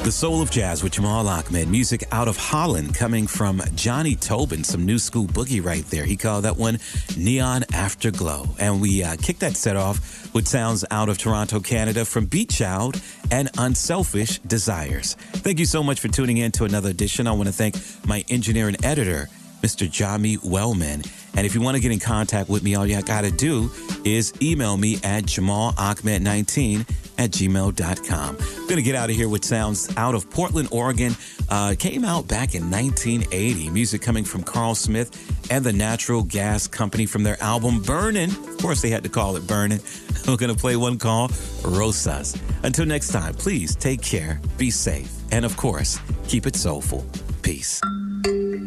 The Soul of Jazz with Jamal Ahmed. Music out of Holland coming from Johnny Tobin, some new school boogie right there. He called that one Neon Afterglow. And we kicked that set off with sounds out of Toronto, Canada from Beat Child and Unselfish Desires. Thank you so much for tuning in to another edition. I want to thank my engineer and editor, Mr. Jami Wellman. And if you want to get in contact with me, all you got to do is email me at jamalahmed19@gmail.com. I'm going to get out of here with sounds out of Portland, Oregon. Came out back in 1980. Music coming from Carl Smith and the Natural Gas Company from their album Burnin'. Of course, they had to call it Burnin'. We're going to play one called Rosas. Until next time, please take care, be safe, and of course, keep it soulful. Peace.